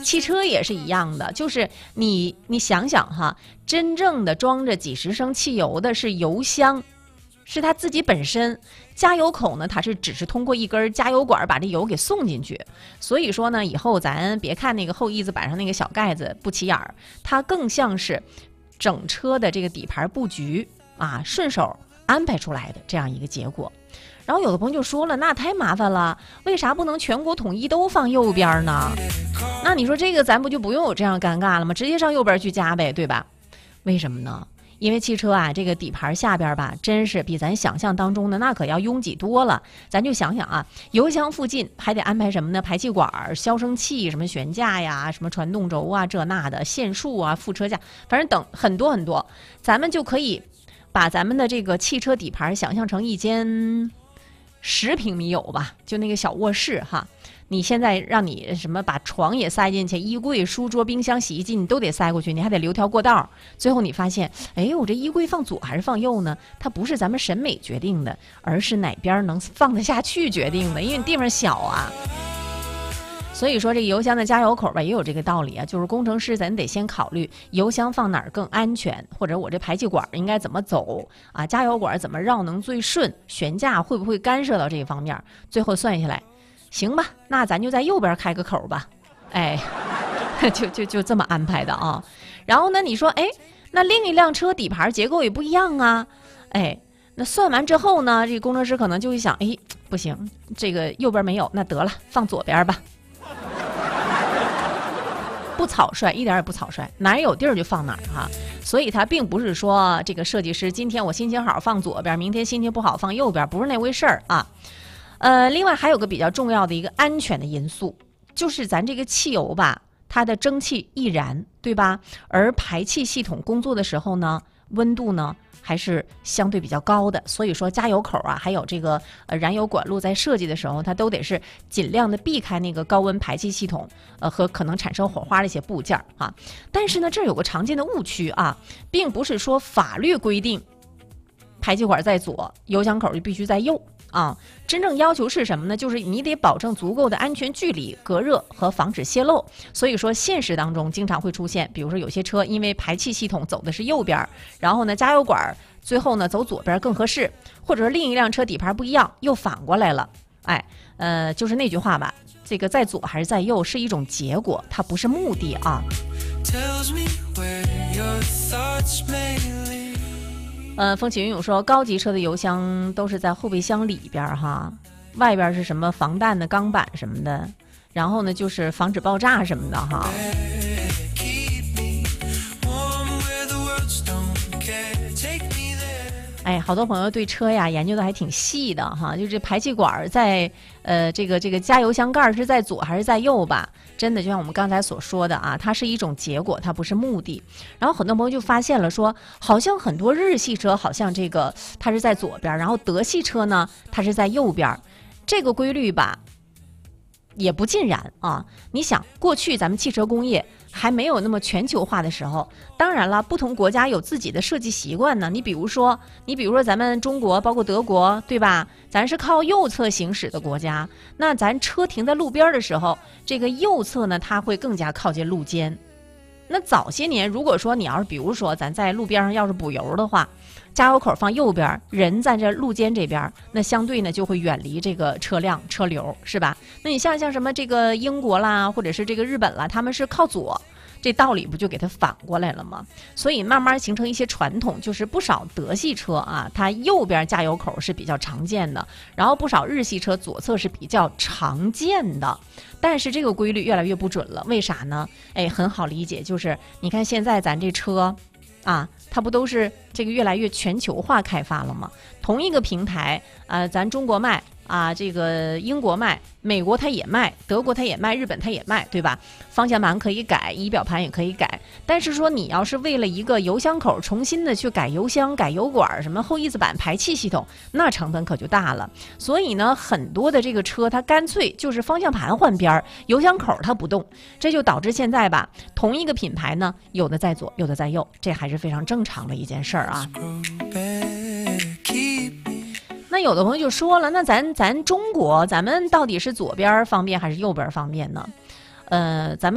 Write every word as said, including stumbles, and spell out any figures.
汽车也是一样的，就是你你想想哈，真正的装着几十升汽油的是油箱，是它自己本身。加油口呢，它是只是通过一根加油管把这油给送进去。所以说呢，以后咱别看那个后翼子板上那个小盖子不起眼儿，它更像是整车的这个底盘布局啊，顺手安排出来的这样一个结果。然后有的朋友就说了，那太麻烦了，为啥不能全国统一都放右边呢？那你说这个咱不就不用有这样尴尬了吗？直接上右边去加呗，对吧？为什么呢？因为汽车啊，这个底盘下边吧，真是比咱想象当中的那可要拥挤多了。咱就想想啊，油箱附近还得安排什么呢？排气管、消声器、什么悬架呀、什么传动轴啊，这那的线束啊、副车架，反正等很多很多。咱们就可以把咱们的这个汽车底盘想象成一间十平米有吧，就那个小卧室哈。你现在让你什么把床也塞进去，衣柜、书桌、冰箱、洗衣机你都得塞过去，你还得留条过道。最后你发现，哎，我这衣柜放左还是放右呢？它不是咱们审美决定的，而是哪边能放得下去决定的，因为你地方小啊。所以说这个油箱的加油口吧也有这个道理啊，就是工程师咱得先考虑油箱放哪儿更安全，或者我这排气管应该怎么走啊，加油管怎么绕能最顺，悬架会不会干涉到这一方面，最后算下来行吧，那咱就在右边开个口吧，哎，就就就这么安排的啊。然后呢，你说，哎，那另一辆车底盘结构也不一样啊，哎，那算完之后呢，这个工程师可能就会想，哎，不行，这个右边没有，那得了，放左边吧，不草率，一点也不草率，哪儿有地儿就放哪儿哈。所以它并不是说这个设计师今天我心情好放左边，明天心情不好放右边，不是那回事儿啊。呃，另外还有个比较重要的一个安全的因素，就是咱这个汽油吧，它的蒸汽易燃，对吧？而排气系统工作的时候呢，温度呢还是相对比较高的，所以说加油口啊，还有这个呃燃油管路在设计的时候，它都得是尽量的避开那个高温排气系统，呃和可能产生火花的一些部件啊。但是呢，这有个常见的误区啊，并不是说法律规定排气管在左，油箱口就必须在右。啊，真正要求是什么呢？就是你得保证足够的安全距离、隔热和防止泄漏。所以说，现实当中经常会出现，比如说有些车因为排气系统走的是右边，然后呢加油管最后呢走左边更合适，或者是另一辆车底盘不一样，又反过来了。哎，呃，就是那句话吧，这个在左还是在右是一种结果，它不是目的啊。呃，风起云涌说，高级车的油箱都是在后备箱里边哈，外边是什么防弹的钢板什么的，然后呢就是防止爆炸什么的哈。哎，好多朋友对车呀研究的还挺细的哈，就这排气管在呃这个这个加油箱盖是在左还是在右吧？真的就像我们刚才所说的啊，它是一种结果，它不是目的。然后很多朋友就发现了说，好像很多日系车好像这个它是在左边，然后德系车呢它是在右边，这个规律吧也不尽然啊。你想，过去咱们汽车工业还没有那么全球化的时候，当然了，不同国家有自己的设计习惯呢。你比如说，你比如说咱们中国，包括德国，对吧？咱是靠右侧行驶的国家，那咱车停在路边的时候，这个右侧呢，它会更加靠近路肩。那早些年，如果说你要是比如说咱在路边上要是补油的话，加油口放右边，人在这路肩这边，那相对呢就会远离这个车辆车流，是吧？那你像像什么这个英国啦，或者是这个日本啦，他们是靠左，这道理不就给它反过来了吗？所以慢慢形成一些传统，就是不少德系车啊，它右边加油口是比较常见的，然后不少日系车左侧是比较常见的。但是这个规律越来越不准了，为啥呢？哎，很好理解，就是你看现在咱这车啊，它不都是这个越来越全球化开发了吗？同一个平台啊、呃，咱中国卖啊，这个英国卖，美国它也卖，德国它也卖，日本它也卖，对吧？方向盘可以改，仪表盘也可以改，但是说你要是为了一个油箱口重新的去改油箱、改油管、什么后翼子板、排气系统，那成本可就大了。所以呢，很多的这个车它干脆就是方向盘换边，油箱口它不动，这就导致现在吧，同一个品牌呢，有的在左，有的在右，这还是非常正常的一件事儿啊。那有的朋友就说了，那咱咱中国，咱们到底是左边方便还是右边方便呢？呃，咱们。